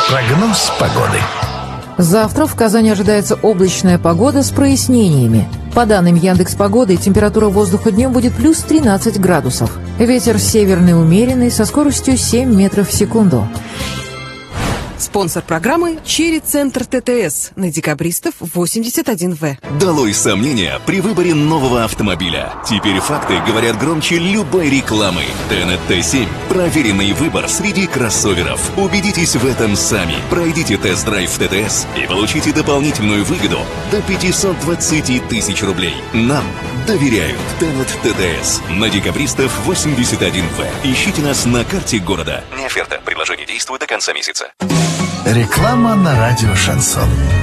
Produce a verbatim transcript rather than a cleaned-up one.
Прогноз погоды. Завтра в Казани ожидается облачная погода с прояснениями. По данным Яндекс.Погоды, температура воздуха днем будет плюс тринадцать градусов. Ветер северный умеренный со скоростью семь метров в секунду. Спонсор программы «Черри Центр ТТС» на Декабристов восемьдесят один В. Долой сомнения при выборе нового автомобиля. Теперь факты говорят громче любой рекламы. Тенет Т семь – проверенный выбор среди кроссоверов. Убедитесь в этом сами. Пройдите тест-драйв ТТС и получите дополнительную выгоду до пятьсот двадцать тысяч рублей. Нам доверяют. Тенет ТТС на Декабристов восемьдесят один В. Ищите нас на карте города. Не оферта. Предложение действует до конца месяца. Реклама на радио «Шансон».